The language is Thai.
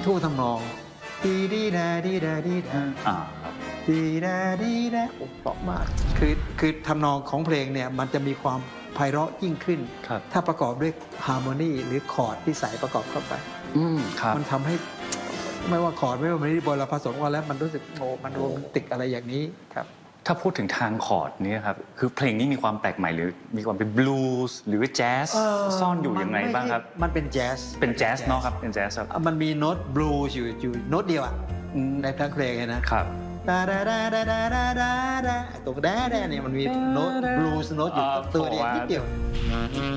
ทุกทำนองดีดีดาดีดาดีดาดีดาดีดาเพราะมากคือทำนองของเพลงเนี่ยมันจะมีความไพเราะยิ่งขึ้นถ้าประกอบด้วยฮาร์โมนีหรือคอร์ดที่ใส่ประกอบเข้าไปมันทำให้ไม่ว่าคอร์ดไม่ว่ามันบอลเราผสมกันแล้วมันรู้สึกมันโรแมนติกอะไรอย่างนี้ครับถ้าพูดถึงทางคอร์ดนี้ครับคือเพลงนี้มีความแปลกใหม่หรือมีความเป็นบลูส์หรือแจ๊สซ่อนอยู่ยังไงบ้างครับมันเป็นแจ๊สเนาะครับเป็นแจ๊สครับมันมีโน้ตบลูส์อยู่โน้ตเดียวในทั้งเพลงนะครับดาดาดาดาดาดาดาดาตรงแดดเนี่ยมันมีโน้ตบลูส์โน้ตอยู่ตัวเดียวนิดเดียว